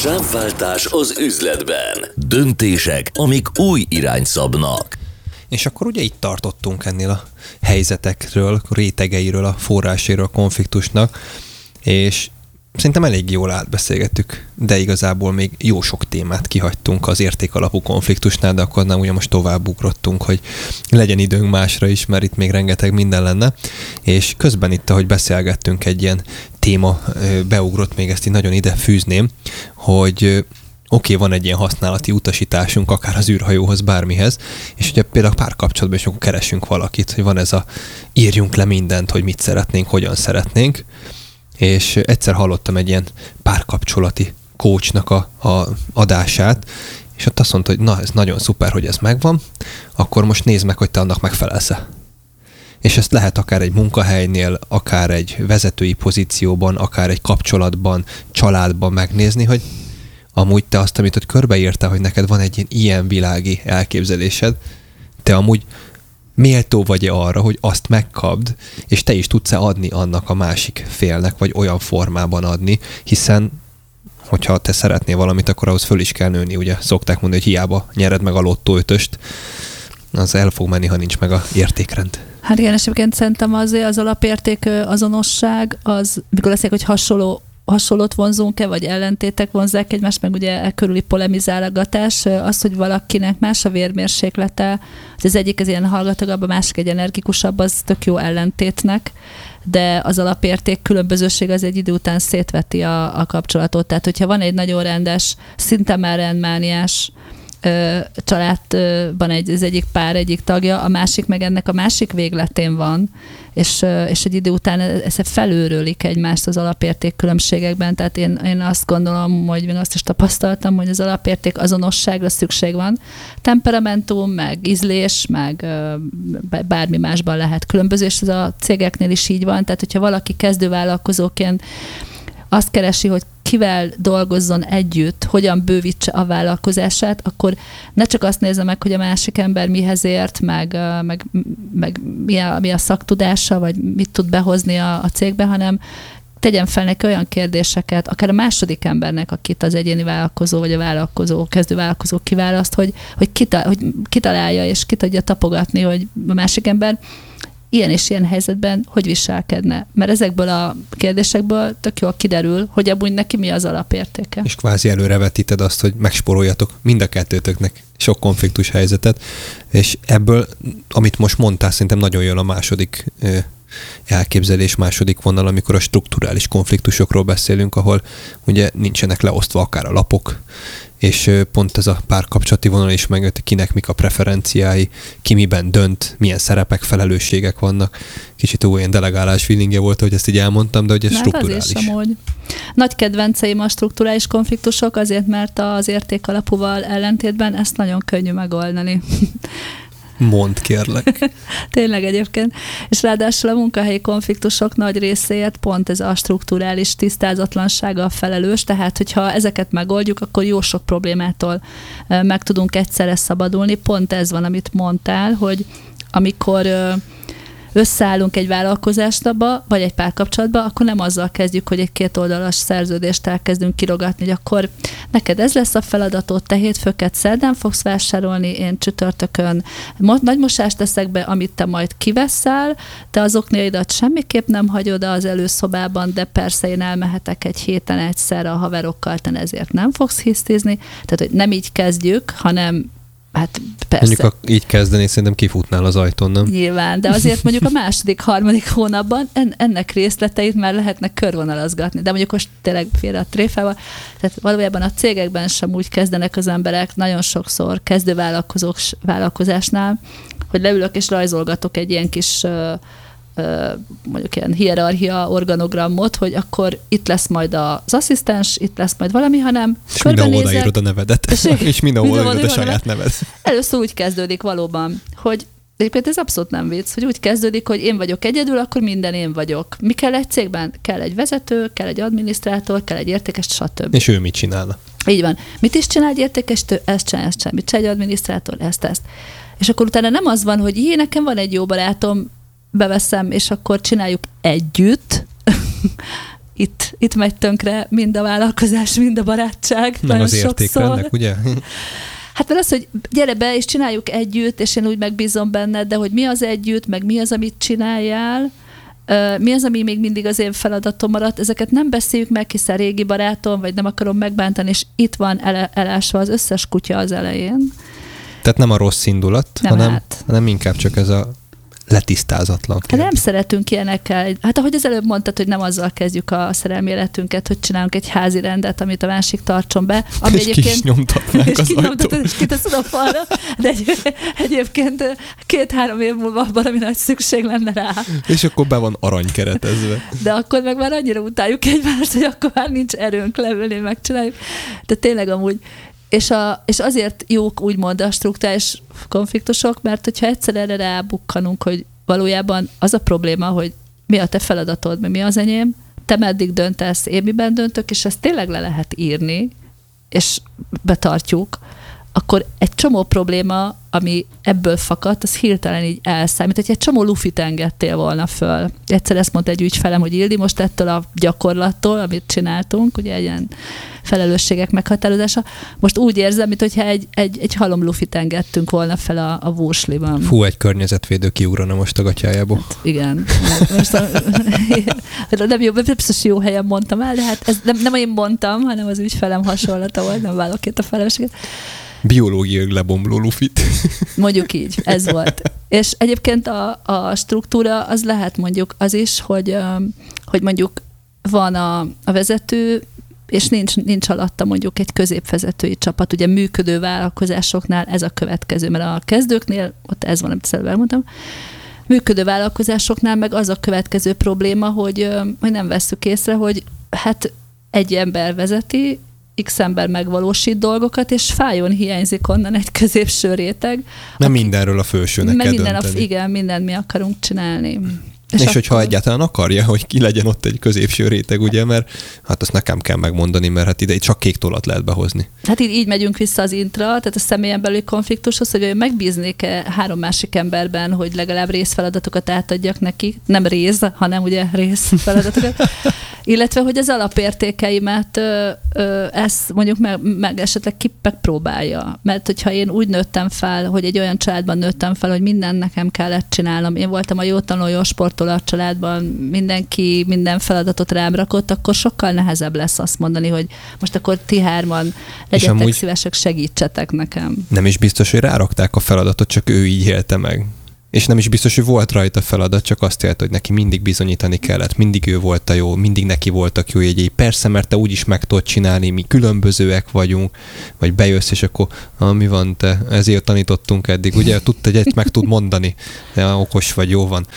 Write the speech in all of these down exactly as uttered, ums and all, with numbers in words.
Sávváltás az üzletben. Döntések, amik új irányt szabnak. És akkor ugye itt tartottunk ennél a helyzetekről, rétegeiről, a forrásairól a konfliktusnak, és szerintem elég jól átbeszélgettük, de igazából még jó sok témát kihagytunk az értékalapú konfliktusnál, de akkor nem ugye most tovább ugrottunk, hogy legyen időnk másra is, mert itt még rengeteg minden lenne. És közben itt, ahogy beszélgettünk, egy ilyen téma beugrott, még ezt így nagyon ide fűzném, hogy oké, okay, van egy ilyen használati utasításunk, akár az űrhajóhoz, bármihez, és ugye például párkapcsolatban is akkor keresünk valakit, hogy van ez a írjunk le mindent, hogy mit szeretnénk, hogyan szeretnénk, és egyszer hallottam egy ilyen párkapcsolati coachnak a, a adását, és ott azt mondta, hogy na, ez nagyon szuper, hogy ez megvan, akkor most nézd meg, hogy te annak megfelelsz-e. És ezt lehet akár egy munkahelynél, akár egy vezetői pozícióban, akár egy kapcsolatban, családban megnézni, hogy amúgy te azt, amit ott körbeírtál, hogy neked van egy ilyen, ilyen világi elképzelésed, te amúgy méltó vagy-e arra, hogy azt megkapd, és te is tudsz-e adni annak a másik félnek, vagy olyan formában adni, hiszen hogyha te szeretnél valamit, akkor ahhoz föl is kell nőni, ugye szokták mondani, hogy hiába nyered meg a lottó ötöst, az el fog menni, ha nincs meg a értékrend. Hát igen, és egyébként szerintem azért az alapérték azonosság, az mikor leszek, hogy hasonló hasonlót vonzunk-e, vagy ellentétek vonzzák egymást, meg ugye e körüli polemizálgatás, az, hogy valakinek más a vérmérséklete, az egyik az ilyen hallgatagabb, a másik egy energikusabb, az tök jó ellentétnek, de az alapérték különbözőség az egy idő után szétveti a, a kapcsolatot. Tehát, hogyha van egy nagyon rendes, szinte már rendmániás családban egy, az egyik pár, egyik tagja, a másik meg ennek a másik végletén van, és, és egy idő után ez felőrölik egymást az alapérték különbségekben, tehát én, én azt gondolom, hogy én azt is tapasztaltam, hogy az alapérték azonosságra szükség van. Temperamentum, meg ízlés, meg bármi másban lehet különböző, és ez a cégeknél is így van, tehát hogyha valaki kezdővállalkozóként azt keresi, hogy kivel dolgozzon együtt, hogyan bővítse a vállalkozását, akkor ne csak azt nézze meg, hogy a másik ember mihez ért, meg, meg, meg mi, a, mi a szaktudása, vagy mit tud behozni a, a cégbe, hanem tegyen fel neki olyan kérdéseket, akár a második embernek, akit az egyéni vállalkozó, vagy a vállalkozó, kezdő vállalkozó kiválaszt, hogy, hogy, kita, hogy kitalálja, és ki tudja tapogatni, hogy a másik ember ilyen és ilyen helyzetben hogy viselkedne. Mert ezekből a kérdésekből tök jól kiderül, hogy amúgy neki mi az alapértéke. És kvázi előrevetíted azt, hogy megspóroljatok mind a kettőtöknek sok konfliktus helyzetet, és ebből, amit most mondtál, szerintem nagyon jön a második elképzelés, második vonal, amikor a strukturális konfliktusokról beszélünk, ahol ugye nincsenek leosztva akár a lapok, és pont ez a párkapcsolati vonal is megjött, kinek mik a preferenciái, ki miben dönt, milyen szerepek, felelősségek vannak. Kicsit olyan delegálás feelingje volt, hogy ezt így elmondtam, de hogy ez hát strukturális. Amúgy. Nagy kedvenceim a strukturális konfliktusok, azért, mert az értékalapúval ellentétben ezt nagyon könnyű megoldani. Mondd, kérlek. Tényleg egyébként. És ráadásul a munkahelyi konfliktusok nagy részéért pont ez a strukturális tisztázatlansága a felelős, tehát hogyha ezeket megoldjuk, akkor jó sok problémától meg tudunk egyszerre szabadulni. Pont ez van, amit mondtál, hogy amikor összeállunk egy vállalkozásba, vagy egy párkapcsolatba, akkor nem azzal kezdjük, hogy egy kétoldalas szerződést elkezdünk kirogatni, hogy akkor neked ez lesz a feladatod, te hétfőket szerdán fogsz vásárolni, én csütörtökön nagy mosást teszek be, amit te majd kiveszel, te az okniaidat semmiképp nem hagyod az előszobában, de persze én elmehetek egy héten egyszer a haverokkal, te ezért nem fogsz hisztizni. Tehát, hogy nem így kezdjük, hanem hát persze. Mondjuk a, így kezdeni, szerintem kifutnál az ajtón, nem? Nyilván, de azért mondjuk a második, harmadik hónapban en, ennek részleteit már lehetne körvonalazgatni. De mondjuk most tényleg félre a tréfával. Tehát valójában a cégekben sem úgy kezdenek az emberek, nagyon sokszor kezdő vállalkozók, vállalkozásnál, hogy leülök és rajzolgatok egy ilyen kis mondjuk ilyen hierarchia organogramot, hogy akkor itt lesz majd az asszisztens, itt lesz majd valami, hanem és mindenhol odaírod a nevedet, és, és mindenhol odaírod a saját neved. Először úgy kezdődik valóban, hogy egyébként ez abszolút nem vicc, hogy úgy kezdődik, hogy én vagyok egyedül, akkor minden én vagyok. Mi kell egy cégben? Kell egy vezető, kell egy adminisztrátor, kell egy értékes, stb. És ő mit csinálna? Így van. Mit is csinál egy értékesítő? Ezt csinál, ezt csinál. Mit csinál egy adminisztrátor? Ezt, ezt. És akkor utána nem az van, hogy jé, nekem van egy jó barátom, beveszem, és akkor csináljuk együtt, itt, itt megy tönkre mind a vállalkozás, mind a barátság. Nem az értékrendnek, ugye? Hát mert az, hogy gyere be, és csináljuk együtt, és én úgy megbízom benned, de hogy mi az együtt, meg mi az, amit csináljál, mi az, ami még mindig az én feladatom maradt, ezeket nem beszéljük meg, hiszen régi barátom, vagy nem akarom megbántani, és itt van el- elásva az összes kutya az elején. Tehát nem a rossz indulat, nem hanem, hát. hanem inkább csak ez a letisztázatlan Hát nem szeretünk ilyenekkel. Hát ahogy az előbb mondtad, hogy nem azzal kezdjük a szerelmi életünket, hogy csinálunk egy házi rendet, amit a másik tartson be. Ami és egyébként, ki is nyomtatnánk és az ajtót. És kiteszed a falra, de egy, egyébként két-három év múlva valami nagy szükség lenne rá. És akkor be van aranykeretezve. De akkor meg már annyira utáljuk egymást, hogy akkor már nincs erőnk leülni, megcsináljuk. De tényleg amúgy És, a, és azért jók úgymond a strukturális konfliktusok, mert hogyha egyszer erre rábukkanunk, hogy valójában az a probléma, hogy mi a te feladatod, mi az enyém, te meddig döntesz, én miben döntök, és ezt tényleg le lehet írni, és betartjuk, akkor egy csomó probléma, ami ebből fakadt, az hirtelen így elszáll, mint hogy egy csomó lufit engedtél volna föl. Egyszer ezt mondta egy ügyfelem, hogy Ildi, most ettől a gyakorlattól, amit csináltunk, ugye egy ilyen felelősségek meghatározása, most úgy érzem, mintha egy, egy, egy halom lufit engedtünk volna fel a, a vósliban. Fú, egy környezetvédő kiugrana most a gatyájából. Hát, igen. Most a, nem jó, biztos jó helyen mondtam el, de hát ez nem, nem én mondtam, hanem az ügyfelem hasonlata volt, nem vállalok itt a felelősséget. Biológiai lebomló lufit. Mondjuk így, ez volt. És egyébként a, a struktúra az lehet mondjuk az is, hogy, hogy mondjuk van a, a vezető, és nincs, nincs alatta mondjuk egy középvezetői csapat. Ugye működő vállalkozásoknál ez a következő, mert a kezdőknél, ott ez van, amit előbb elmondtam, működő vállalkozásoknál meg az a következő probléma, hogy, hogy nem vesszük észre, hogy hát egy ember vezeti, X ember megvalósít dolgokat, és fájón hiányzik onnan egy középső réteg. Nem aki, mindenről a fősőnek kell minden dönteni. A, igen, mindent mi akarunk csinálni. És, és hogyha egyáltalán akarja, hogy ki legyen ott egy középső réteg, ugye, mert hát azt nekem kell megmondani, mert hát ide csak kék tollat lehet behozni. Hát így, így megyünk vissza az intra, tehát a személyen belüli konfliktushoz, hogy megbíznék-e három másik emberben, hogy legalább részfeladatokat átadjak neki, nem rész, hanem ugye részfeladatokat, illetve hogy az alapértékeimet ö, ö, ezt mondjuk meg, meg esetleg ki megpróbálja. Mert hogyha én úgy nőttem fel, hogy egy olyan családban nőttem fel, hogy minden nekem kellett csinálnom, én voltam a jó tanuló, jó sportoló a családban, mindenki minden feladatot rám rakott, akkor sokkal nehezebb lesz azt mondani, hogy most akkor ti hárman legyetek szívesek, segítsetek nekem. Nem is biztos, hogy rárakták a feladatot, csak ő így élte meg. És nem is biztos, hogy volt rajta feladat, csak azt élt, hogy neki mindig bizonyítani kellett, mindig ő volt a jó, mindig neki voltak jó jegyei. Persze, mert te úgyis meg tudod csinálni, mi különbözőek vagyunk, vagy bejössz, és akkor ah, mi van te, ezért tanítottunk eddig, ugye? Tudta, hogy egy meg tud mondani, de okos vagy, jó van.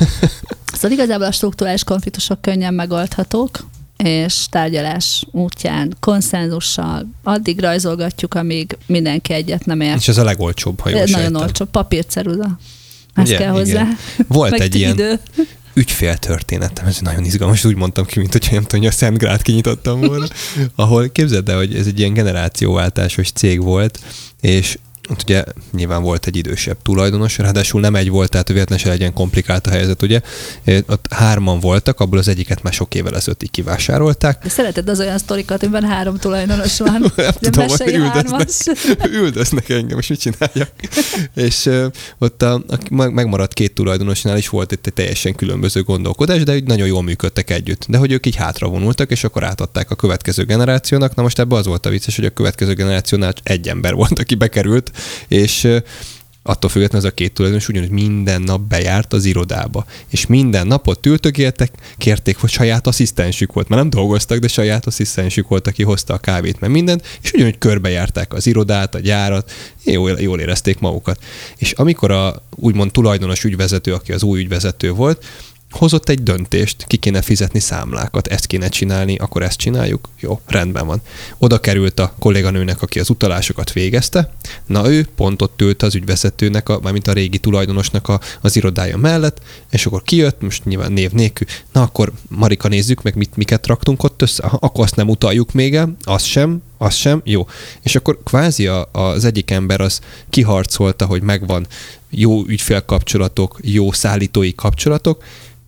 Szóval igazából a strukturális konfliktusok könnyen megoldhatók, és tárgyalás útján, konszenzussal addig rajzolgatjuk, amíg mindenki egyet nem ért. És ez a legolcsóbb, ha jól Nagyon sejtem. olcsóbb, papírceruza. Ezt ugye, kell hozzá. Igen. Volt meg egy ilyen idő. ügyféltörténetem, ez nagyon izgalmas, úgy mondtam ki, mint hogyha nem tudom, hogy a Szent Grát kinyitottam volna, ahol képzeld el, hogy ez egy ilyen generációváltásos cég volt, és ott ugye nyilván volt egy idősebb tulajdonos, ráadásul nem egy volt, tehát véletlenül se legyen komplikált a helyzet, ugye. Ott hárman voltak, abból az egyiket már sok évvel ezelőtt így kivásárolták. De szereted az olyan sztorikat, amiben három tulajdonos van. Nem tudom, hogy üldöznek, hármas. üldöznek engem, és mit csináljak. És uh, ott a, a megmaradt két tulajdonosnál is volt itt egy teljesen különböző gondolkodás, de nagyon jól működtek együtt. De hogy ők így hátra vonultak, és akkor átadták a következő generációnak. Na most ebben az volt a vicces, hogy a következő generációnál egy ember volt, aki bekerült, és uh, attól függetlenül ez a két tulajdonos ugyanúgy minden nap bejárt az irodába. És minden napot ültögéltek, kérték, hogy saját asszisztensük volt. Már nem dolgoztak, de saját asszisztensük volt, aki hozta a kávét, meg mindent, és ugyanúgy körbejárták az irodát, a gyárat, jól, jól érezték magukat. És amikor a úgymond tulajdonos ügyvezető, aki az új ügyvezető volt, hozott egy döntést, ki kéne fizetni számlákat, ezt kéne csinálni, akkor ezt csináljuk. Jó, rendben van. Oda került a kolléganőnek, aki az utalásokat végezte. Na ő pont ott ült az ügyvezetőnek, a, mármint a régi tulajdonosnak a, az irodája mellett, és akkor kijött, most nyilván név nélkül, na akkor Marika, nézzük meg, mit, miket raktunk ott össze, akkor azt nem utaljuk még el, az sem, az sem, jó. És akkor kvázi a, az egyik ember az kiharcolta, hogy megvan jó ügyfélkapcsolatok, jó szállítói kapcsolatok,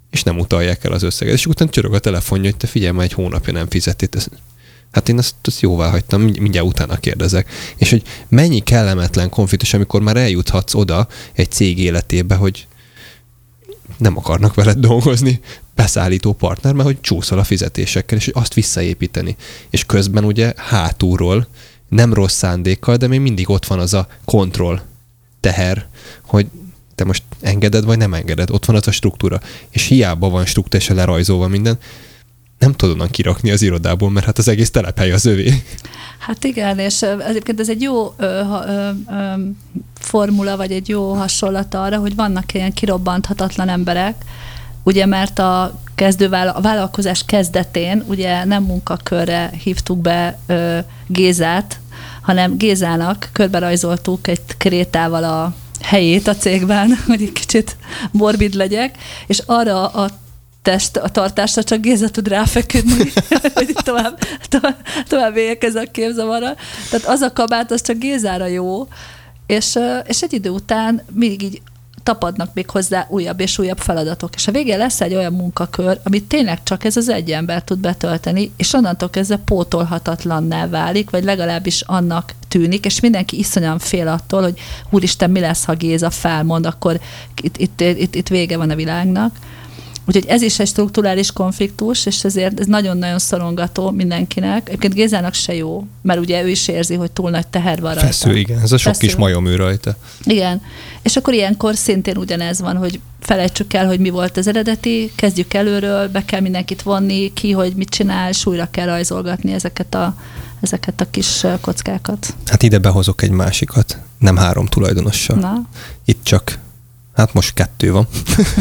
és nem utalják el az összeget. És utána csörög a telefonja, hogy te figyelj, már egy hónapja nem fizetét. Hát én azt, azt jóvá hagytam, mindjárt utána kérdezek. És hogy mennyi kellemetlen konfliktus, amikor már eljuthatsz oda egy cég életébe, hogy nem akarnak veled dolgozni, beszállító partner, mert hogy csúszol a fizetésekkel, és azt visszaépíteni. És közben ugye hátulról, nem rossz szándékkal, de még mindig ott van az a kontroll teher, hogy te most engeded, vagy nem engeded. Ott van az a struktúra. És hiába van struktúra, és lerajzolva minden, nem tudod onnan kirakni az irodából, mert hát az egész telephely az övé. Hát igen, és egyébként ez egy jó ö, ö, ö, formula, vagy egy jó hasonlat arra, hogy vannak ilyen kirobbanthatatlan emberek, ugye mert a kezdő a vállalkozás kezdetén ugye nem munkakörre hívtuk be ö, Gézát, hanem Gézának körberajzoltuk egy krétával a helyét a cégben, hogy egy kicsit morbid legyek, és arra a test, a tartásra csak Géza tud ráfeküdni, hogy tovább, tovább, tovább éljek ez a képzavarral. Tehát az a kabát, az csak Gézára jó, és, és egy idő után mindig így tapadnak még hozzá újabb és újabb feladatok. És a végén lesz egy olyan munkakör, amit tényleg csak ez az egy ember tud betölteni, és onnantól kezdve pótolhatatlanná válik, vagy legalábbis annak tűnik, és mindenki iszonyan fél attól, hogy úristen, mi lesz, ha Géza felmond, akkor itt, itt, itt, itt vége van a világnak. Úgyhogy ez is egy strukturális konfliktus, és ezért ez nagyon-nagyon szorongató mindenkinek. Egyébként Gézának se jó, mert ugye ő is érzi, hogy túl nagy teher van rajta. Feszül, igen. Ez a sok Feszül. kis majomű rajta. Igen. És akkor ilyenkor szintén ugyanez van, hogy felejtsük el, hogy mi volt az eredeti, kezdjük előről, be kell mindenkit vonni, ki, hogy mit csinál, és újra kell rajzolgatni ezeket a, ezeket a kis kockákat. Hát ide behozok egy másikat, nem három tulajdonossal. Na. Itt csak hát most kettő van.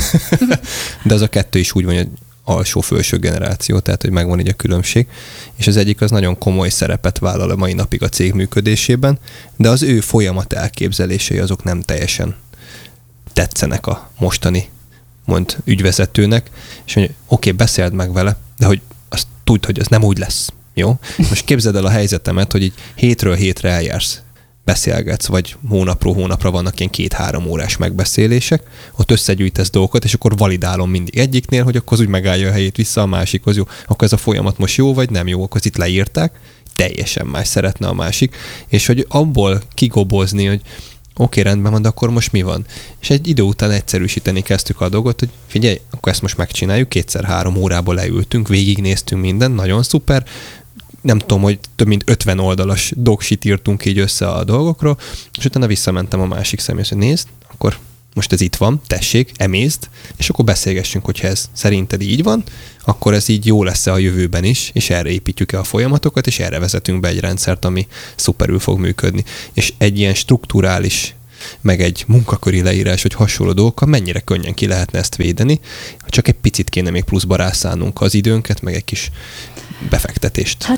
De az a kettő is úgy van, hogy alsó-felső generáció, tehát hogy megvan így a különbség. És az egyik az nagyon komoly szerepet vállal a mai napig a cég működésében, de az ő folyamat elképzelései azok nem teljesen tetszenek a mostani mond ügyvezetőnek, és mondja, oké, okay, beszéld meg vele, de hogy azt tudd, hogy ez nem úgy lesz. Jó? Most képzeld el a helyzetemet, hogy így hétről hétre eljársz, beszélgetsz, vagy hónapról hónapra vannak ilyen két-három órás megbeszélések, ott összegyűjtesz dolgokat, és akkor validálom mindig egyiknél, hogy akkor az úgy megállja a helyét vissza a másikhoz, jó, akkor ez a folyamat most jó, vagy nem jó, akkor itt leírták, teljesen más szeretne a másik, és hogy abból kigobozni, hogy oké, rendben van, de akkor most mi van? És egy idő után egyszerűsíteni kezdtük a dolgot, hogy figyelj, akkor ezt most megcsináljuk, kétszer-három órából leültünk, végignéztünk mindent, nagyon szuper, nem tudom, hogy több mint ötven oldalas dogshit írtunk így össze a dolgokról, és utána visszamentem a másik személyhez, hogy nézd, akkor most ez itt van, tessék, emészd, és akkor beszélgessünk, hogyha ez szerinted így van, akkor ez így jó lesz a jövőben is, és erre építjük-e a folyamatokat, és erre vezetünk be egy rendszert, ami szuperül fog működni. És egy ilyen strukturális, meg egy munkaköri leírás, hogy hasonló dolgokkal mennyire könnyen ki lehetne ezt védeni, csak egy picit kéne még pluszba rászánnunk az időnket, meg egy kis befektetést. Hát